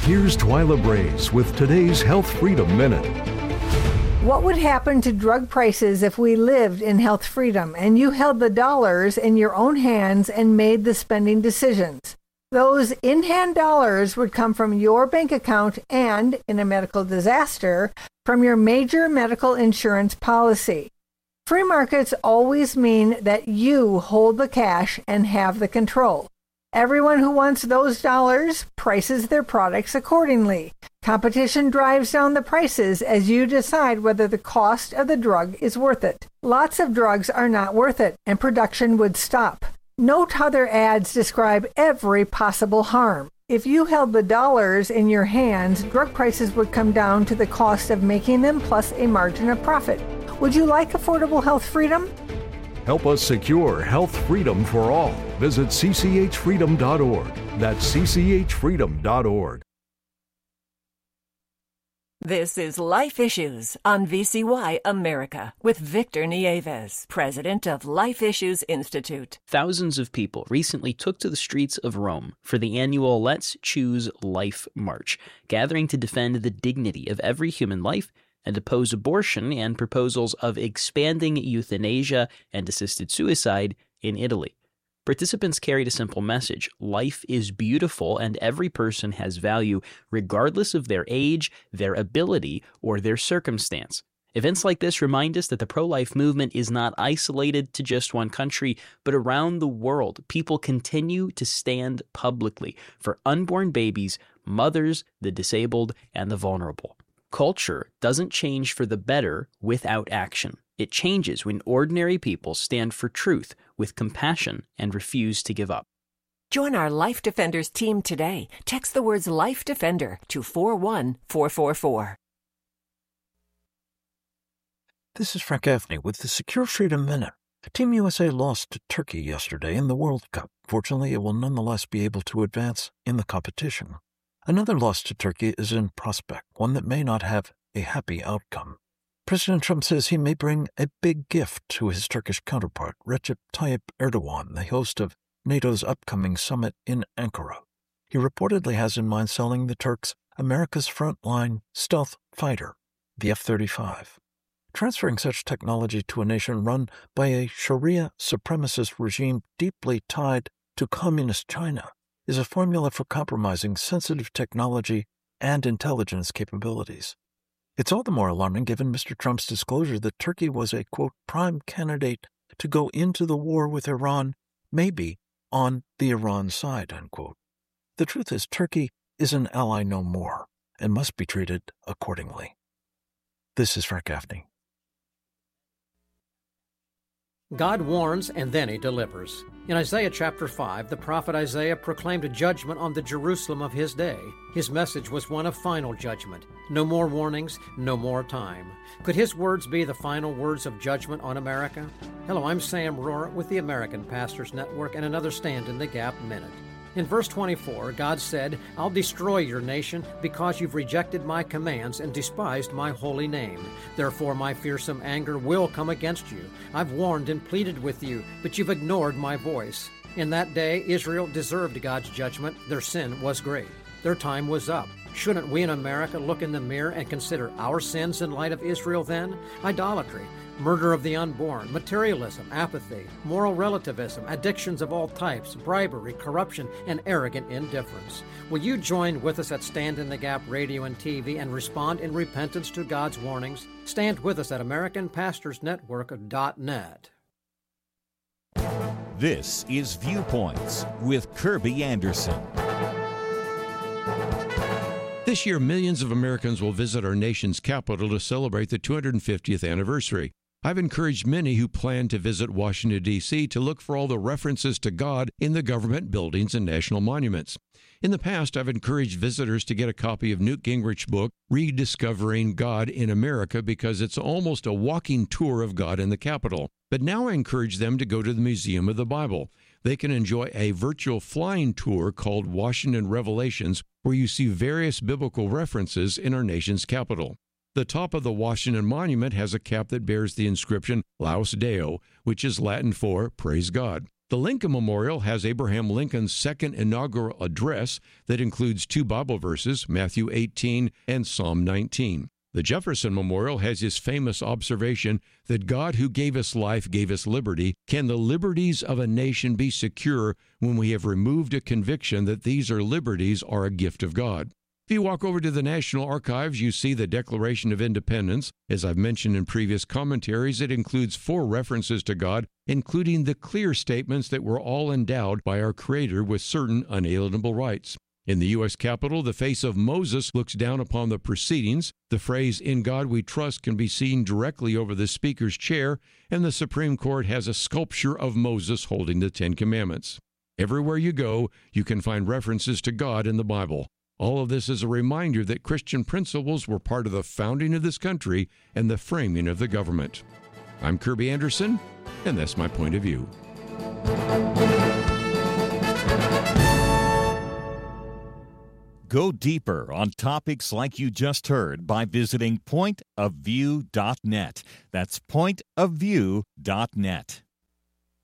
Here's Twyla Braze with today's Health Freedom Minute. What would happen to drug prices if we lived in health freedom and you held the dollars in your own hands and made the spending decisions? Those in-hand dollars would come from your bank account and, in a medical disaster, from your major medical insurance policy. Free markets always mean that you hold the cash and have the control. Everyone who wants those dollars prices their products accordingly. Competition drives down the prices as you decide whether the cost of the drug is worth it. Lots of drugs are not worth it, and production would stop. Note how their ads describe every possible harm. If you held the dollars in your hands, drug prices would come down to the cost of making them plus a margin of profit. Would you like affordable health freedom? Help us secure health freedom for all. Visit cchfreedom.org. That's cchfreedom.org. This is Life Issues on VCY America with Victor Nieves, president of Life Issues Institute. Thousands of people recently took to the streets of Rome for the annual Let's Choose Life March, gathering to defend the dignity of every human life and oppose abortion and proposals of expanding euthanasia and assisted suicide in Italy. Participants carried a simple message: life is beautiful and every person has value regardless of their age, their ability, or their circumstance. Events like this remind us that the pro-life movement is not isolated to just one country, but around the world, people continue to stand publicly for unborn babies, mothers, the disabled, and the vulnerable. Culture doesn't change for the better without action. It changes when ordinary people stand for truth with compassion and refuse to give up. Join our Life Defenders team today. Text the words Life Defender to 41444. This is Frank Gaffney with the Secure Freedom Minute. Team USA lost to Turkey yesterday in the World Cup. Fortunately, it will nonetheless be able to advance in the competition. Another loss to Turkey is in prospect, one that may not have a happy outcome. President Trump says he may bring a big gift to his Turkish counterpart, Recep Tayyip Erdogan, the host of NATO's upcoming summit in Ankara. He reportedly has in mind selling the Turks America's frontline stealth fighter, the F-35. Transferring such technology to a nation run by a Sharia supremacist regime deeply tied to communist China is a formula for compromising sensitive technology and intelligence capabilities. It's all the more alarming given Mr. Trump's disclosure that Turkey was a, quote, prime candidate to go into the war with Iran, maybe on the Iran side, unquote. The truth is Turkey is an ally no more and must be treated accordingly. This is Frank Gaffney. God warns and then he delivers. In Isaiah chapter 5, the prophet Isaiah proclaimed a judgment on the Jerusalem of his day. His message was one of final judgment. No more warnings, no more time. Could his words be the final words of judgment on America? Hello, I'm Sam Rohr with the American Pastors Network and another Stand in the Gap Minute. In verse 24, God said, I'll destroy your nation because you've rejected my commands and despised my holy name. Therefore my fearsome anger will come against you. I've warned and pleaded with you, but you've ignored my voice. In that day, Israel deserved God's judgment. Their sin was great. Their time was up. Shouldn't we in America look in the mirror and consider our sins in light of Israel then? Idolatry, murder of the unborn, materialism, apathy, moral relativism, addictions of all types, bribery, corruption, and arrogant indifference. Will you join with us at Stand in the Gap Radio and TV and respond in repentance to God's warnings? Stand with us at AmericanPastorsNetwork.net. This is Viewpoints with Kirby Anderson. This year, millions of Americans will visit our nation's capital to celebrate the 250th anniversary. I've encouraged many who plan to visit Washington, D.C. to look for all the references to God in the government buildings and national monuments. In the past, I've encouraged visitors to get a copy of Newt Gingrich's book, Rediscovering God in America, because it's almost a walking tour of God in the Capitol. But now I encourage them to go to the Museum of the Bible. They can enjoy a virtual flying tour called Washington Revelations, where you see various biblical references in our nation's capital. The top of the Washington Monument has a cap that bears the inscription Laus Deo, which is Latin for Praise God. The Lincoln Memorial has Abraham Lincoln's second inaugural address that includes 2 Bible verses, Matthew 18 and Psalm 19. The Jefferson Memorial has his famous observation that God who gave us life gave us liberty. Can the liberties of a nation be secure when we have removed a conviction that these liberties are a gift of God? If you walk over to the National Archives, you see the Declaration of Independence. As I've mentioned in previous commentaries, it includes 4 references to God, including the clear statements that we're all endowed by our Creator with certain unalienable rights. In the U.S. Capitol, the face of Moses looks down upon the proceedings. The phrase, "In God we trust," can be seen directly over the Speaker's chair, and the Supreme Court has a sculpture of Moses holding the 10 Commandments. Everywhere you go, you can find references to God in the Bible. All of this is a reminder that Christian principles were part of the founding of this country and the framing of the government. I'm Kirby Anderson, and that's my point of view. Go deeper on topics like you just heard by visiting pointofview.net. That's pointofview.net.